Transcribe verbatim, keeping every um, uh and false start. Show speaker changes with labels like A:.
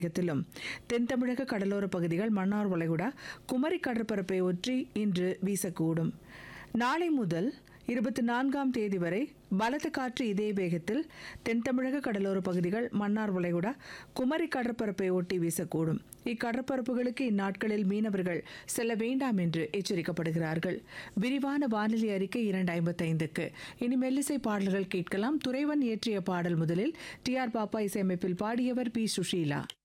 A: த்திலும் தென் தமிழக கடலோர பகுதிகள், மன்னார் வளைகுடா, குமரி கடற்பரப்பை ஒற்றி இன்று வீசக்கூடும். நாளை முதல் இருபத்தி நான்காம் தேதி வரை பலத்த காற்று இதே வேகத்தில் தென் தமிழக கடலோர பகுதிகள், மன்னார் வளைகுடா, குமரி கடற்பரப்பை ஒட்டி வீசக்கூடும். இக்கடற்பரப்புகளுக்கு இந்நாட்களில் மீனவர்கள் செல்ல வேண்டாம் என்று எச்சரிக்கப்படுகிறார்கள். விரிவான வானிலை அறிக்கை இரண்டு ஐம்பத்தி ஐந்துக்கு. இனி மெல்லிசை பாடல்கள் கேட்கலாம். துரைவன் இயற்றிய பாடல் முதலில் டி ஆர் பாப்பா இசையமைப்பில் பாடியவர் பி சுஷீலா.